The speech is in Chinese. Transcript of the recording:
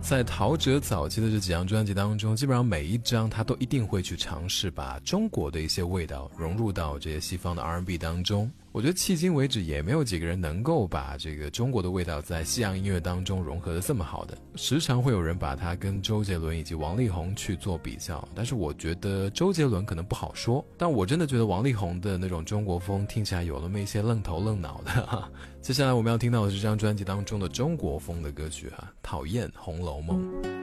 在陶喆早期的这几张专辑当中，基本上每一张他都一定会去尝试把中国的一些味道融入到这些西方的 R&B 当中。我觉得迄今为止也没有几个人能够把这个中国的味道在西洋音乐当中融合得这么好的。时常会有人把他跟周杰伦以及王力宏去做比较，但是我觉得周杰伦可能不好说，但我真的觉得王力宏的那种中国风听起来有那么一些愣头愣脑的。接下来我们要听到的是这张专辑当中的中国风的歌曲讨厌《红楼梦》。